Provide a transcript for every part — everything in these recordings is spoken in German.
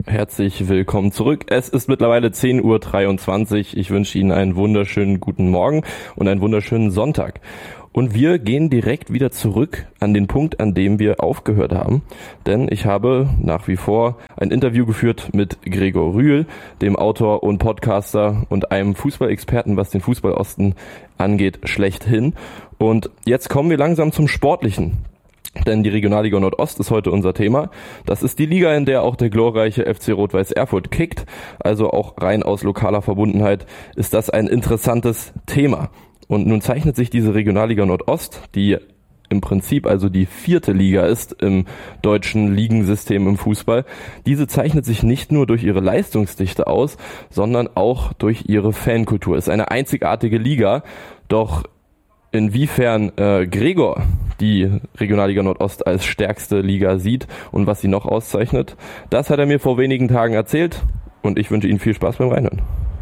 herzlich willkommen zurück. Es ist mittlerweile 10:23 Uhr. Ich wünsche Ihnen einen wunderschönen guten Morgen und einen wunderschönen Sonntag. Und wir gehen direkt wieder zurück an den Punkt, an dem wir aufgehört haben. Denn ich habe nach wie vor ein Interview geführt mit Gregor Rühl, dem Autor und Podcaster und einem Fußballexperten, was den Fußballosten angeht, schlechthin. Und jetzt kommen wir langsam zum Sportlichen. Denn die Regionalliga Nordost ist heute unser Thema. Das ist die Liga, in der auch der glorreiche FC Rot-Weiß Erfurt kickt. Also auch rein aus lokaler Verbundenheit ist das ein interessantes Thema. Und nun zeichnet sich diese Regionalliga Nordost, die im Prinzip also die 4. Liga ist im deutschen Ligensystem im Fußball, diese zeichnet sich nicht nur durch ihre Leistungsdichte aus, sondern auch durch ihre Fankultur. Es ist eine einzigartige Liga, doch inwiefern Gregor die Regionalliga Nordost als stärkste Liga sieht und was sie noch auszeichnet, das hat er mir vor wenigen Tagen erzählt und ich wünsche Ihnen viel Spaß beim Reinhören.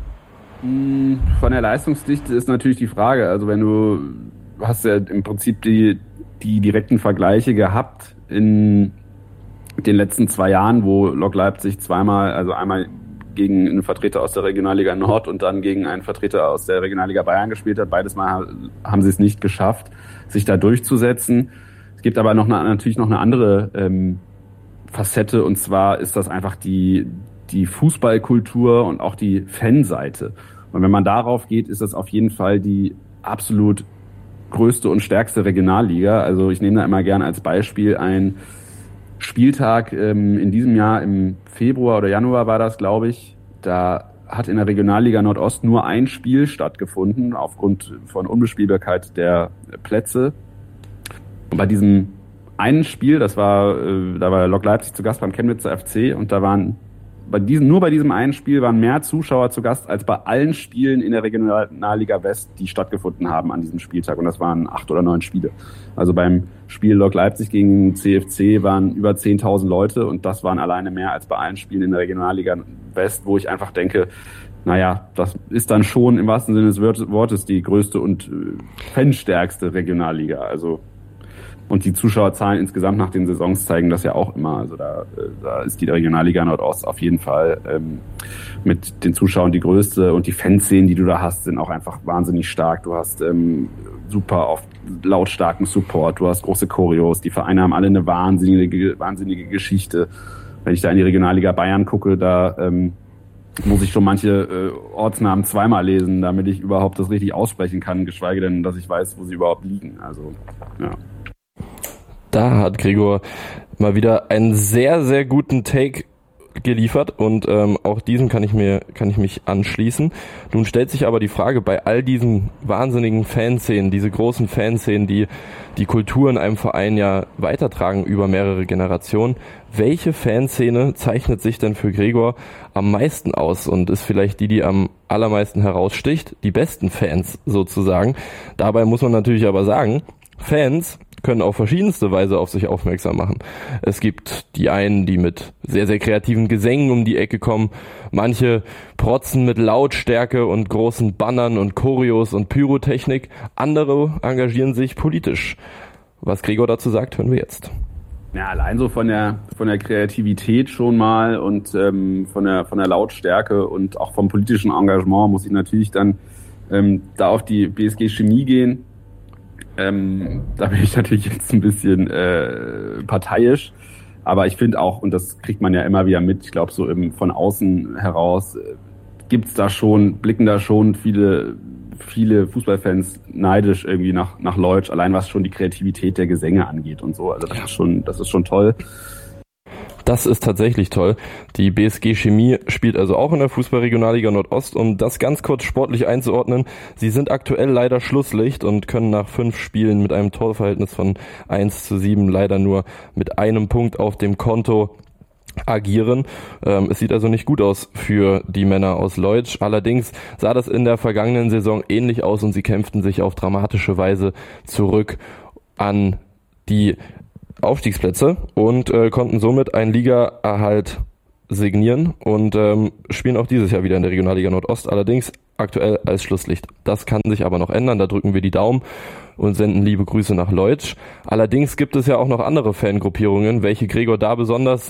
Von der Leistungsdichte ist natürlich die Frage, also wenn du hast ja im Prinzip die direkten Vergleiche gehabt in den letzten 2 Jahren, wo Lok Leipzig zweimal, also einmal gegen einen Vertreter aus der Regionalliga Nord und dann gegen einen Vertreter aus der Regionalliga Bayern gespielt hat. Beides Mal haben sie es nicht geschafft, sich da durchzusetzen. Es gibt aber natürlich noch eine andere Facette, und zwar ist das einfach die Fußballkultur und auch die Fanseite. Und wenn man darauf geht, ist das auf jeden Fall die absolut größte und stärkste Regionalliga. Also ich nehme da immer gern als Beispiel ein Spieltag in diesem Jahr im Februar oder Januar war das, glaube ich. Da hat in der Regionalliga Nordost nur ein Spiel stattgefunden aufgrund von Unbespielbarkeit der Plätze. Und bei diesem einen Spiel, da war Lok Leipzig zu Gast beim Chemnitzer FC, und da waren bei diesem einen Spiel waren mehr Zuschauer zu Gast als bei allen Spielen in der Regionalliga West, die stattgefunden haben an diesem Spieltag. Und das waren 8 oder 9 Spiele. Also beim Spiel Lok Leipzig gegen CFC waren über 10.000 Leute, und das waren alleine mehr als bei allen Spielen in der Regionalliga West, wo ich einfach denke, naja, das ist dann schon im wahrsten Sinne des Wortes die größte und fanstärkste Regionalliga. Also und die Zuschauerzahlen insgesamt nach den Saisons zeigen das ja auch immer. Also da ist die Regionalliga Nordost auf jeden Fall mit den Zuschauern die größte, und die Fanszenen, die du da hast, sind auch einfach wahnsinnig stark. Du hast super oft lautstarken Support, du hast große Choreos, die Vereine haben alle eine wahnsinnige Geschichte. Wenn ich da in die Regionalliga Bayern gucke, da muss ich schon manche Ortsnamen zweimal lesen, damit ich überhaupt das richtig aussprechen kann, geschweige denn, dass ich weiß, wo sie überhaupt liegen. Also, ja. Da hat Gregor mal wieder einen sehr, sehr guten Take geliefert, und auch diesem kann ich mich anschließen. Nun stellt sich aber die Frage, bei all diesen wahnsinnigen Fanszenen, diese großen Fanszenen, die die Kultur in einem Verein ja weitertragen über mehrere Generationen, welche Fanszene zeichnet sich denn für Gregor am meisten aus und ist vielleicht die am allermeisten heraussticht? Die besten Fans sozusagen. Dabei muss man natürlich aber sagen, Fans können auf verschiedenste Weise auf sich aufmerksam machen. Es gibt die einen, die mit sehr, sehr kreativen Gesängen um die Ecke kommen. Manche protzen mit Lautstärke und großen Bannern und Choreos und Pyrotechnik. Andere engagieren sich politisch. Was Gregor dazu sagt, hören wir jetzt. Ja, allein so von der Kreativität schon mal und von der Lautstärke und auch vom politischen Engagement muss ich natürlich dann da auf die BSG Chemie gehen. Da bin ich natürlich jetzt ein bisschen parteiisch, aber ich finde auch, und das kriegt man ja immer wieder mit, ich glaube so von außen heraus blicken da schon viele Fußballfans neidisch irgendwie nach Leutsch, allein was schon die Kreativität der Gesänge angeht und so. Also das ist schon toll. Das ist tatsächlich toll. Die BSG Chemie spielt also auch in der Fußball-Regionalliga Nordost. Um das ganz kurz sportlich einzuordnen, sie sind aktuell leider Schlusslicht und können nach 5 Spielen mit einem Torverhältnis von 1:7 leider nur mit einem Punkt auf dem Konto agieren. Es sieht also nicht gut aus für die Männer aus Leutsch. Allerdings sah das in der vergangenen Saison ähnlich aus, und sie kämpften sich auf dramatische Weise zurück an die Aufstiegsplätze und konnten somit einen Ligaerhalt signieren und spielen auch dieses Jahr wieder in der Regionalliga Nordost, allerdings aktuell als Schlusslicht. Das kann sich aber noch ändern, da drücken wir die Daumen und senden liebe Grüße nach Leutsch. Allerdings gibt es ja auch noch andere Fangruppierungen, welche Gregor da besonders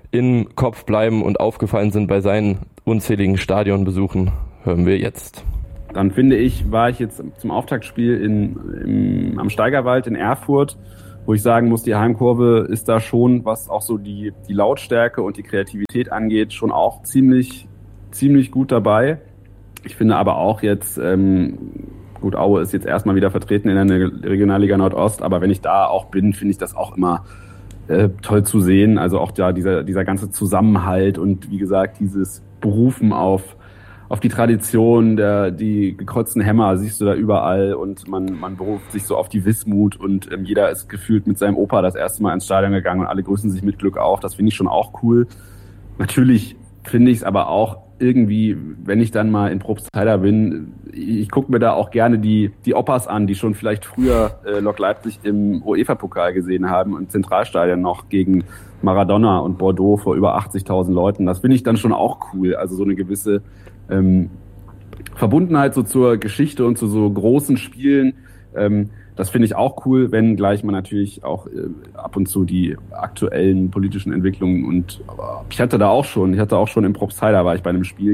im Kopf bleiben und aufgefallen sind bei seinen unzähligen Stadionbesuchen, hören wir jetzt. Dann finde ich, war ich jetzt zum Auftaktspiel am Steigerwald in Erfurt, wo ich sagen muss, die Heimkurve ist da schon, was auch so die Lautstärke und die Kreativität angeht, schon auch ziemlich gut dabei. Ich finde aber auch jetzt, gut, Aue ist jetzt erstmal wieder vertreten in der Regionalliga Nordost, aber wenn ich da auch bin, finde ich das auch immer toll zu sehen. Also auch da dieser ganze Zusammenhalt und wie gesagt, dieses Berufen auf die Tradition, die gekreuzten Hämmer siehst du da überall und man beruft sich so auf die Wismut und jeder ist gefühlt mit seinem Opa das erste Mal ins Stadion gegangen und alle grüßen sich mit Glück auf. Das finde ich schon auch cool. Natürlich finde ich es aber auch irgendwie, wenn ich dann mal in Probstheida bin, ich gucke mir da auch gerne die Opas an, die schon vielleicht früher Lok Leipzig im UEFA-Pokal gesehen haben, im Zentralstadion noch gegen Maradona und Bordeaux vor über 80.000 Leuten. Das finde ich dann schon auch cool. Also so eine gewisse Verbundenheit so zur Geschichte und zu so großen Spielen. Das finde ich auch cool, wenn gleich man natürlich auch ab und zu die aktuellen politischen Entwicklungen und ich hatte auch schon im Probstheida war ich bei einem Spiel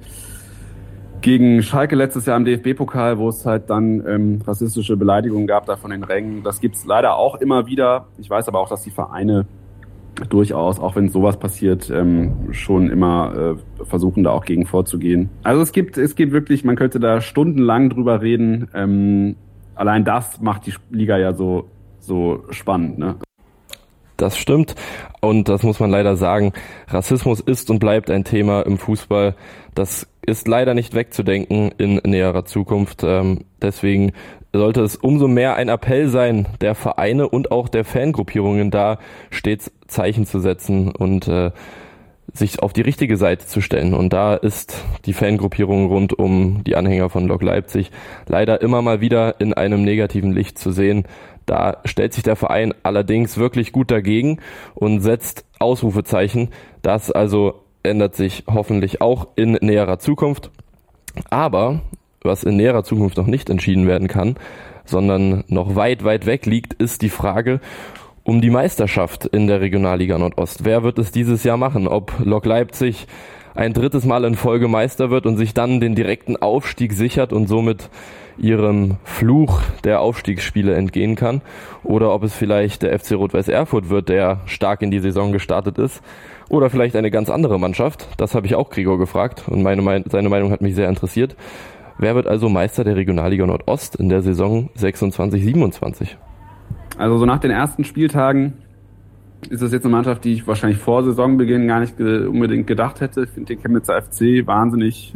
gegen Schalke letztes Jahr im DFB-Pokal, wo es halt dann rassistische Beleidigungen gab da von den Rängen. Das gibt's leider auch immer wieder. Ich weiß aber auch, dass die Vereine durchaus, auch wenn sowas passiert, schon immer versuchen, da auch gegen vorzugehen. Also es gibt wirklich, man könnte da stundenlang drüber reden. Allein das macht die Liga ja so spannend, ne? Das stimmt und das muss man leider sagen. Rassismus ist und bleibt ein Thema im Fußball. Das ist leider nicht wegzudenken in näherer Zukunft. Deswegen sollte es umso mehr ein Appell sein, der Vereine und auch der Fangruppierungen da stets Zeichen zu setzen und sich auf die richtige Seite zu stellen. Und da ist die Fangruppierung rund um die Anhänger von Lok Leipzig leider immer mal wieder in einem negativen Licht zu sehen. Da stellt sich der Verein allerdings wirklich gut dagegen und setzt Ausrufezeichen. Das also ändert sich hoffentlich auch in näherer Zukunft. Aber was in näherer Zukunft noch nicht entschieden werden kann, sondern noch weit, weit weg liegt, ist die Frage um die Meisterschaft in der Regionalliga Nordost. Wer wird es dieses Jahr machen? Ob Lok Leipzig ein drittes Mal in Folge Meister wird und sich dann den direkten Aufstieg sichert und somit ihrem Fluch der Aufstiegsspiele entgehen kann, oder ob es vielleicht der FC Rot-Weiß Erfurt wird, der stark in die Saison gestartet ist, oder vielleicht eine ganz andere Mannschaft. Das habe ich auch Gregor gefragt und seine Meinung hat mich sehr interessiert. Wer wird also Meister der Regionalliga Nordost in der Saison 26/27? Also so nach den ersten Spieltagen ist das jetzt eine Mannschaft, die ich wahrscheinlich vor Saisonbeginn gar nicht unbedingt gedacht hätte. Ich finde den Chemnitzer FC wahnsinnig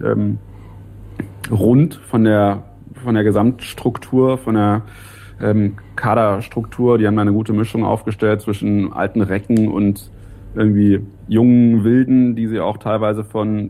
rund von der Gesamtstruktur, von der Kaderstruktur. Die haben da eine gute Mischung aufgestellt zwischen alten Recken und irgendwie jungen Wilden, die sie auch teilweise von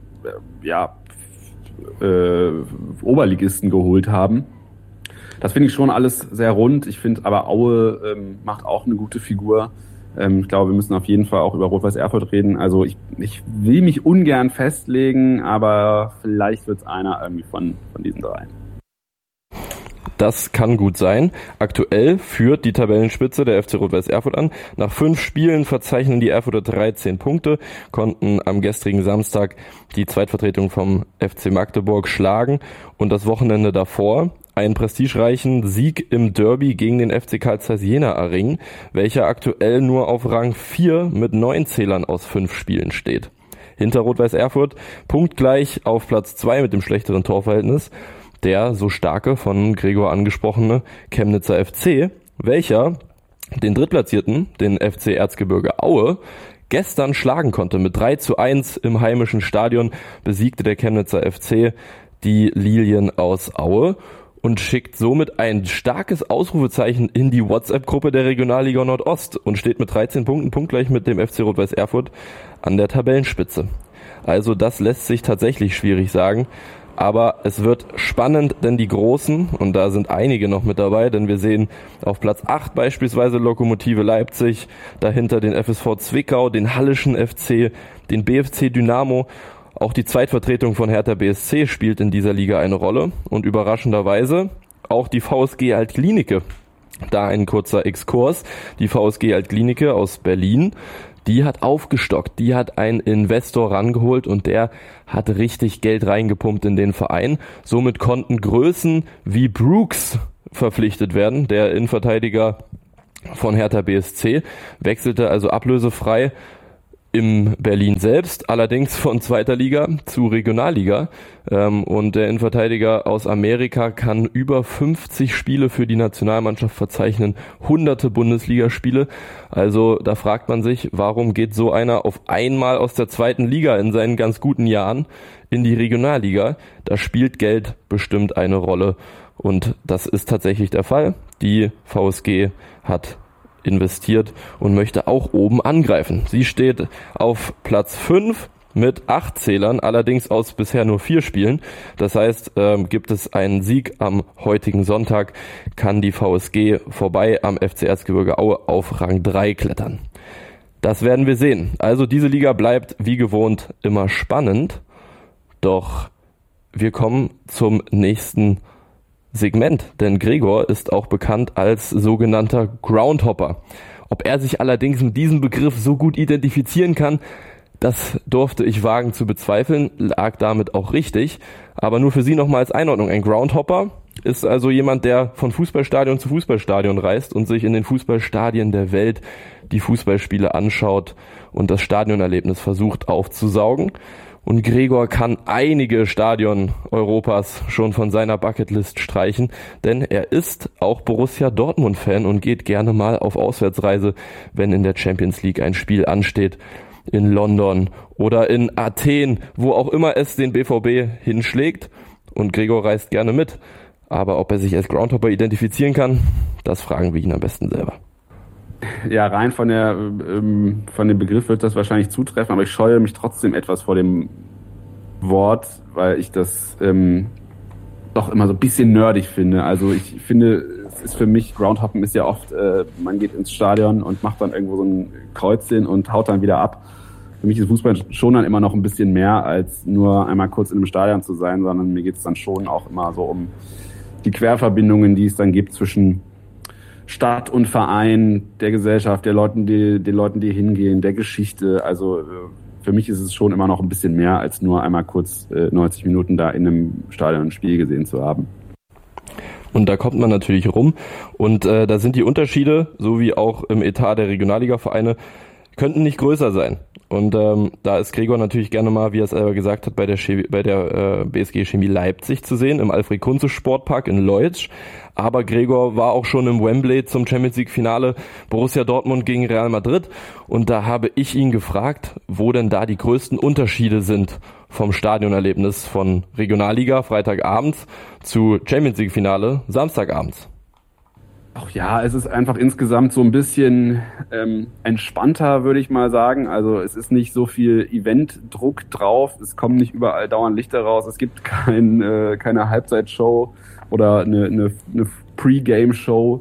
Oberligisten geholt haben. Das finde ich schon alles sehr rund. Ich finde aber Aue macht auch eine gute Figur. Ich glaube, wir müssen auf jeden Fall auch über Rot-Weiß Erfurt reden. Also ich will mich ungern festlegen, aber vielleicht wird es einer irgendwie von diesen dreien. Das kann gut sein. Aktuell führt die Tabellenspitze der FC Rot-Weiß Erfurt an. Nach 5 Spielen verzeichnen die Erfurter 13 Punkte, konnten am gestrigen Samstag die Zweitvertretung vom FC Magdeburg schlagen und das Wochenende davor einen prestigereichen Sieg im Derby gegen den FC Carl Zeiss Jena erringen, welcher aktuell nur auf Rang 4 mit 9 Zählern aus 5 Spielen steht. Hinter Rot-Weiß Erfurt punktgleich auf Platz 2 mit dem schlechteren Torverhältnis der so starke, von Gregor angesprochene Chemnitzer FC, welcher den Drittplatzierten, den FC Erzgebirge Aue, gestern schlagen konnte. Mit 3:1 im heimischen Stadion besiegte der Chemnitzer FC die Lilien aus Aue und schickt somit ein starkes Ausrufezeichen in die WhatsApp-Gruppe der Regionalliga Nordost und steht mit 13 Punkten punktgleich mit dem FC Rot-Weiß Erfurt an der Tabellenspitze. Also das lässt sich tatsächlich schwierig sagen. Aber es wird spannend, denn die Großen, und da sind einige noch mit dabei, denn wir sehen auf Platz 8 beispielsweise Lokomotive Leipzig, dahinter den FSV Zwickau, den Hallischen FC, den BFC Dynamo. Auch die Zweitvertretung von Hertha BSC spielt in dieser Liga eine Rolle und überraschenderweise auch die VSG Altklinike. Da ein kurzer Exkurs. Die VSG Altklinike aus Berlin, die hat aufgestockt, die hat einen Investor rangeholt und der hat richtig Geld reingepumpt in den Verein. Somit konnten Größen wie Brooks verpflichtet werden, der Innenverteidiger von Hertha BSC, wechselte also ablösefrei im Berlin selbst, allerdings von zweiter Liga zu Regionalliga. Und der Innenverteidiger aus Amerika kann über 50 Spiele für die Nationalmannschaft verzeichnen, hunderte Bundesligaspiele. Also da fragt man sich, warum geht so einer auf einmal aus der zweiten Liga in seinen ganz guten Jahren in die Regionalliga? Da spielt Geld bestimmt eine Rolle. Und das ist tatsächlich der Fall. Die VSG hat investiert und möchte auch oben angreifen. Sie steht auf Platz 5 mit 8 Zählern, allerdings aus bisher nur 4 Spielen. Das heißt, gibt es einen Sieg am heutigen Sonntag, kann die VSG vorbei am FC Erzgebirge Aue auf Rang 3 klettern. Das werden wir sehen. Also diese Liga bleibt wie gewohnt immer spannend, doch wir kommen zum nächsten Segment, denn Gregor ist auch bekannt als sogenannter Groundhopper. Ob er sich allerdings mit diesem Begriff so gut identifizieren kann, das durfte ich wagen zu bezweifeln, lag damit auch richtig. Aber nur für Sie nochmal als Einordnung. Ein Groundhopper ist also jemand, der von Fußballstadion zu Fußballstadion reist und sich in den Fußballstadien der Welt die Fußballspiele anschaut und das Stadionerlebnis versucht aufzusaugen. Und Gregor kann einige Stadion Europas schon von seiner Bucketlist streichen, denn er ist auch Borussia Dortmund-Fan und geht gerne mal auf Auswärtsreise, wenn in der Champions League ein Spiel ansteht, in London oder in Athen, wo auch immer es den BVB hinschlägt. Und Gregor reist gerne mit. Aber ob er sich als Groundhopper identifizieren kann, das fragen wir ihn am besten selber. Ja, rein von dem Begriff wird das wahrscheinlich zutreffen, aber ich scheue mich trotzdem etwas vor dem Wort, weil ich das doch immer so ein bisschen nerdig finde. Also ich finde, es ist für mich, Groundhoppen ist ja oft, man geht ins Stadion und macht dann irgendwo so ein Kreuzchen und haut dann wieder ab. Für mich ist Fußball schon dann immer noch ein bisschen mehr, als nur einmal kurz in einem Stadion zu sein, sondern mir geht es dann schon auch immer so um die Querverbindungen, die es dann gibt zwischen Stadt und Verein, der Gesellschaft, den Leuten, die hingehen, der Geschichte. Also für mich ist es schon immer noch ein bisschen mehr, als nur einmal kurz 90 Minuten da in einem Stadion ein Spiel gesehen zu haben. Und da kommt man natürlich rum. Und da sind die Unterschiede, so wie auch im Etat der Regionalliga-Vereine, könnten nicht größer sein. Und da ist Gregor natürlich gerne mal, wie er es selber gesagt hat, bei der BSG Chemie Leipzig zu sehen, im Alfred-Kunze-Sportpark in Leutsch. Aber Gregor war auch schon im Wembley zum Champions-League-Finale Borussia Dortmund gegen Real Madrid. Und da habe ich ihn gefragt, wo denn da die größten Unterschiede sind vom Stadionerlebnis von Regionalliga Freitagabends zu Champions-League-Finale Samstagabends. Ach ja, es ist einfach insgesamt so ein bisschen entspannter, würde ich mal sagen. Also es ist nicht so viel Eventdruck drauf, es kommen nicht überall dauernd Lichter raus, es gibt keine Halbzeitshow oder eine Pre-Game-Show.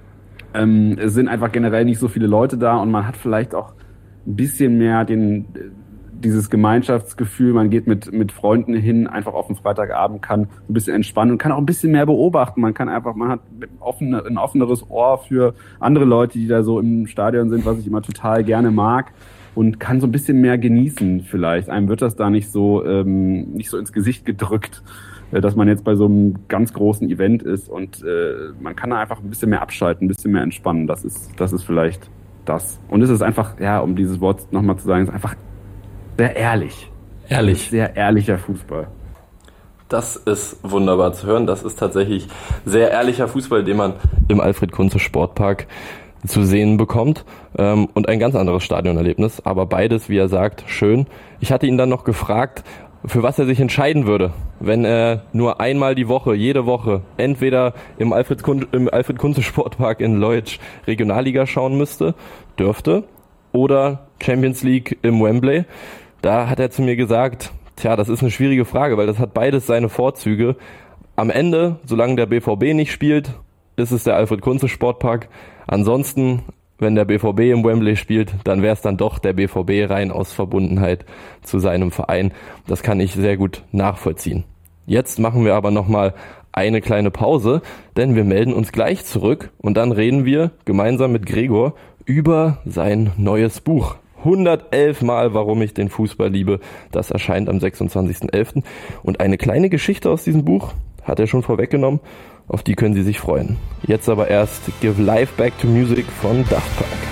Es sind einfach generell nicht so viele Leute da und man hat vielleicht auch ein bisschen mehr dieses Gemeinschaftsgefühl, man geht mit Freunden hin, einfach auf den Freitagabend, kann ein bisschen entspannen und kann auch ein bisschen mehr beobachten. Man hat ein offeneres Ohr für andere Leute, die da so im Stadion sind, was ich immer total gerne mag, und kann so ein bisschen mehr genießen vielleicht. Einem wird das da nicht so ins Gesicht gedrückt, dass man jetzt bei so einem ganz großen Event ist, und man kann da einfach ein bisschen mehr abschalten, ein bisschen mehr entspannen. Das ist vielleicht das. Und es ist einfach, ja, um dieses Wort nochmal zu sagen, es ist einfach sehr ehrlich. Ehrlich. Sehr ehrlicher Fußball. Das ist wunderbar zu hören. Das ist tatsächlich sehr ehrlicher Fußball, den man im Alfred-Kunze-Sportpark zu sehen bekommt. Und ein ganz anderes Stadionerlebnis. Aber beides, wie er sagt, schön. Ich hatte ihn dann noch gefragt, für was er sich entscheiden würde, wenn er nur einmal die Woche, jede Woche, entweder im Alfred-Kunze-Sportpark in Leutsch Regionalliga schauen dürfte, oder Champions League im Wembley. Da hat er zu mir gesagt, das ist eine schwierige Frage, weil das hat beides seine Vorzüge. Am Ende, solange der BVB nicht spielt, ist es der Alfred-Kunze-Sportpark. Ansonsten, wenn der BVB im Wembley spielt, dann wäre es dann doch der BVB, rein aus Verbundenheit zu seinem Verein. Das kann ich sehr gut nachvollziehen. Jetzt machen wir aber nochmal eine kleine Pause, denn wir melden uns gleich zurück und dann reden wir gemeinsam mit Gregor über sein neues Buch 111 Mal, warum ich den Fußball liebe. Das erscheint am 26.11. Und eine kleine Geschichte aus diesem Buch hat er schon vorweggenommen. Auf die können Sie sich freuen. Jetzt aber erst Give Life Back to Music von Daft Punk.